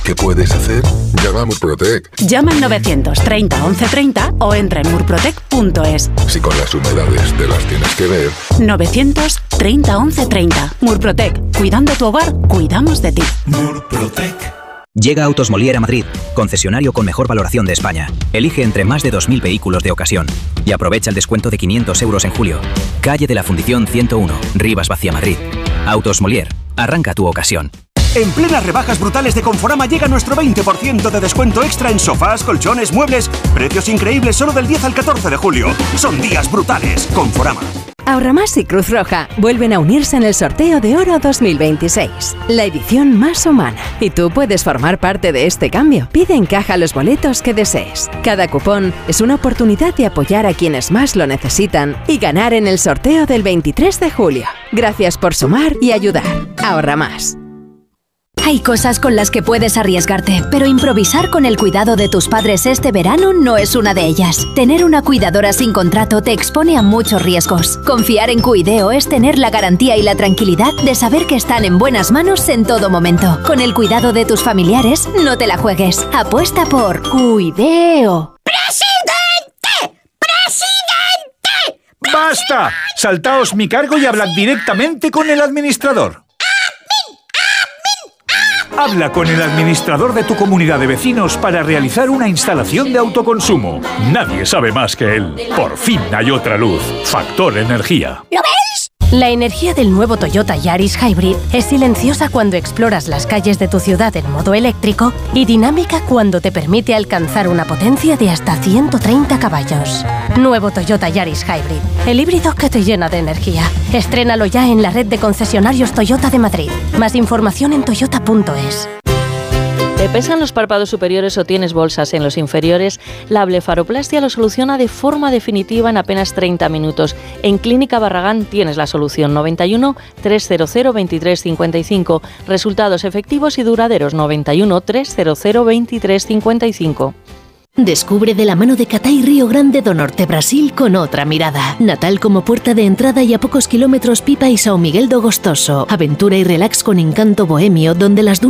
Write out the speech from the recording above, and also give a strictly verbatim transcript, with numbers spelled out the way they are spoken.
¿Qué puedes hacer? Llama a Murprotec. Llama al novecientos treinta once treinta o entra en murprotec punto es. Si con las humedades te las tienes que ver. novecientos treinta once treinta. Murprotec. Cuidando tu hogar, cuidamos de ti. Murprotec. Llega Autos Molière a Madrid, concesionario con mejor valoración de España. Elige entre más de dos mil vehículos de ocasión y aprovecha el descuento de quinientos euros en julio. Calle de la Fundición ciento uno, Rivas Vacía, Madrid. Autos Molière. Arranca tu ocasión. En plenas rebajas brutales de Conforama llega nuestro veinte por ciento de descuento extra en sofás, colchones, muebles. Precios increíbles solo del diez al catorce de julio. Son días brutales. Conforama. Ahorramás y Cruz Roja vuelven a unirse en el sorteo de Oro dos mil veintiséis, la edición más humana. Y tú puedes formar parte de este cambio. Pide en caja los boletos que desees. Cada cupón es una oportunidad de apoyar a quienes más lo necesitan y ganar en el sorteo del veintitrés de julio. Gracias por sumar y ayudar. Ahorra más. Hay cosas con las que puedes arriesgarte, pero improvisar con el cuidado de tus padres este verano no es una de ellas. Tener una cuidadora sin contrato te expone a muchos riesgos. Confiar en Cuideo es tener la garantía y la tranquilidad de saber que están en buenas manos en todo momento. Con el cuidado de tus familiares, no te la juegues. Apuesta por Cuideo. ¡Presidente! ¡Presidente! ¡Basta! Saltaos mi cargo y hablad directamente con el administrador. Habla con el administrador de tu comunidad de vecinos para realizar una instalación de autoconsumo. Nadie sabe más que él. Por fin hay otra luz. Factor Energía. ¿Lo ves? La energía del nuevo Toyota Yaris Hybrid es silenciosa cuando exploras las calles de tu ciudad en modo eléctrico y dinámica cuando te permite alcanzar una potencia de hasta ciento treinta caballos. Nuevo Toyota Yaris Hybrid, el híbrido que te llena de energía. Estrénalo ya en la red de concesionarios Toyota de Madrid. Más información en toyota punto es. ¿Te pesan los párpados superiores o tienes bolsas en los inferiores? La blefaroplastia lo soluciona de forma definitiva en apenas treinta minutos. En Clínica Barragán tienes la solución. noventa y uno, trescientos veintitrés cincuenta y cinco. Resultados efectivos y duraderos. noventa y uno, trescientos veintitrés cincuenta y cinco. Descubre de la mano de Catay Río Grande do Norte, Brasil, con otra mirada. Natal como puerta de entrada y a pocos kilómetros Pipa y São Miguel do Gostoso. Aventura y relax con encanto bohemio donde las dunas